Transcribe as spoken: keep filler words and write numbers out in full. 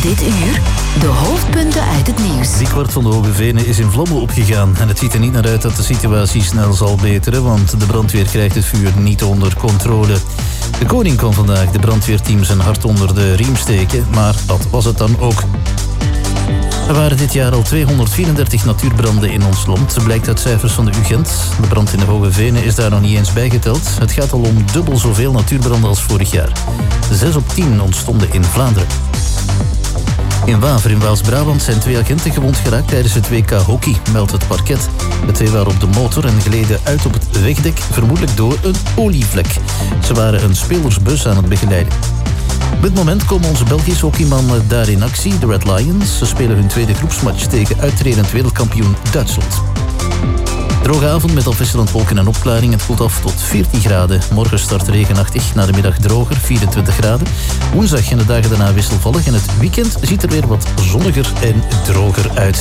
Dit uur de hoofdpunten uit het nieuws. Driekwart van de Hoge Venen is in vlammen opgegaan. En het ziet er niet naar uit dat de situatie snel zal beteren, want de brandweer krijgt het vuur niet onder controle. De koning kon vandaag de brandweerteams een hart onder de riem steken, maar dat was het dan ook. Er waren dit jaar al tweehonderdvierendertig natuurbranden in ons land, blijkt uit cijfers van de U Gent. De brand in de Hoge Venen is daar nog niet eens bijgeteld. Het gaat al om dubbel zoveel natuurbranden als vorig jaar. Zes op tien ontstonden in Vlaanderen. In Waver in Waals-Brabant zijn twee agenten gewond geraakt tijdens het W K hockey, meldt het parket. De twee waren op de motor en gleden uit op het wegdek, vermoedelijk door een olievlek. Ze waren een spelersbus aan het begeleiden. Op dit moment komen onze Belgische hockeymannen daar in actie, de Red Lions. Ze spelen hun tweede groepsmatch tegen uittredend wereldkampioen Duitsland. Droge avond met afwisselend wolken en opklaring. Het koelt af tot veertien graden. Morgen start regenachtig, na de middag droger, vierentwintig graden. Woensdag en de dagen daarna wisselvallig. En het weekend ziet er weer wat zonniger en droger uit.